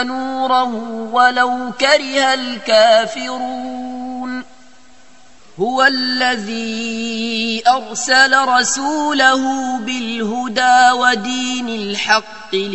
نورا ولو كره الكافرون هو الذي أرسل رسوله بالهدى ودين الحق